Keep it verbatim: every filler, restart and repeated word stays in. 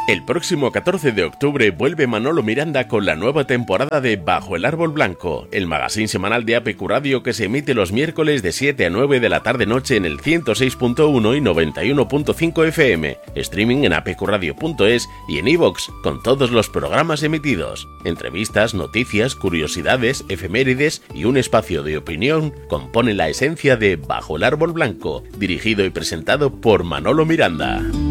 El próximo catorce de octubre vuelve Manolo Miranda con la nueva temporada de Bajo el Árbol Blanco, el magazín semanal de A P Q Radio que se emite los miércoles de siete a nueve de la tarde-noche en el ciento seis punto uno y noventa y uno punto cinco F M, streaming en a p q radio punto es y en iVoox con todos los programas emitidos, entrevistas, noticias, curiosidades, efemérides y un espacio de opinión componen la esencia de Bajo el Árbol Blanco, dirigido y presentado por Manolo Miranda.